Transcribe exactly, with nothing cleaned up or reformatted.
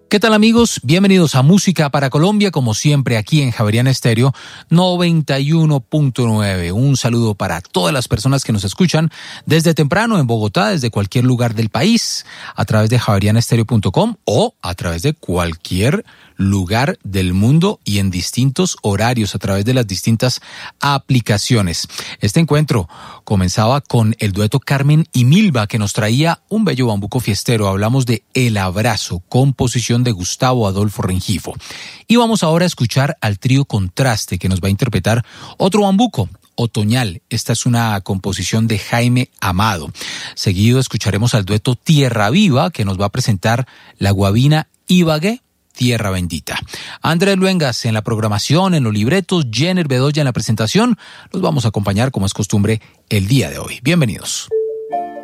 ¿Qué tal, amigos? Bienvenidos a Música para Colombia, como siempre aquí en Javeriana Estéreo noventa y uno punto nueve. Un saludo para todas las personas que nos escuchan desde temprano en Bogotá, desde cualquier lugar del país, a través de javeriana estéreo punto com o a través de cualquier lugar del mundo y en distintos horarios a través de las distintas aplicaciones. Este encuentro comenzaba con el dueto Carmen y Milva, que nos traía un bello bambuco fiestero. Hablamos de El Abrazo, composición de Gustavo Adolfo Rengifo. Y vamos ahora a escuchar al trío Contraste, que nos va a interpretar otro bambuco, Otoñal. Esta es una composición de Jaime Amado. Seguido escucharemos al dueto Tierra Viva, que nos va a presentar la guabina Ibagué, Tierra Bendita. Andrés Luengas en la programación, en los libretos, Jenner Bedoya en la presentación. Los vamos a acompañar, como es costumbre, el día de hoy. Bienvenidos.